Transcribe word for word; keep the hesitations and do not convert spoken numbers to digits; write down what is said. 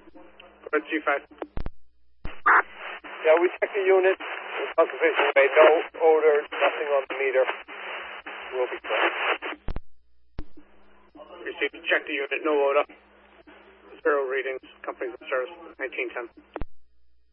Go to G five. Yeah, we checked the unit. Observation made no odor, nothing on the meter. We'll be clear. Received. Check the unit. No odor. Zero readings. Company's in service. nineteen ten.